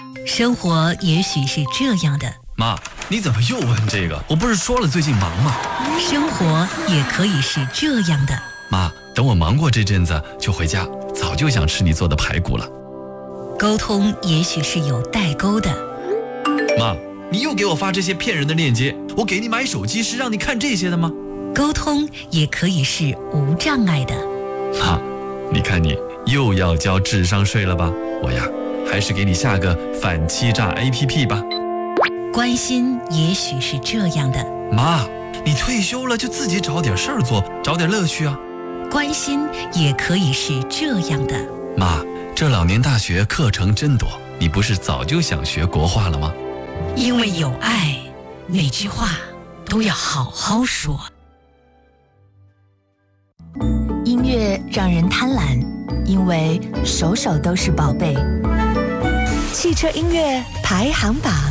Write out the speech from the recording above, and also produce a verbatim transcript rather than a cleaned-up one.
生活也许是这样的。 妈，你怎么又问这个？我不是说了最近忙吗？ 生活也可以是这样的。 妈，等我忙过这阵子就回家，早就想吃你做的排骨了。 沟通也许是有代沟的。 妈，你又给我发这些骗人的链接，我给你买手机是让你看这些的吗？ 沟通也可以是无障碍的。 妈，你看你又要交智商税了吧？我呀，还是给你下个反欺诈 A P P 吧。 关心也许是这样的。 妈，你退休了就自己找点事儿做，找点乐趣啊。 关心也可以是这样的。 妈，这老年大学课程真多，你不是早就想学国画了吗？ 因为有爱，每句话都要好好说。 音乐让人贪婪，因为首首都是宝贝。汽车音乐排行榜。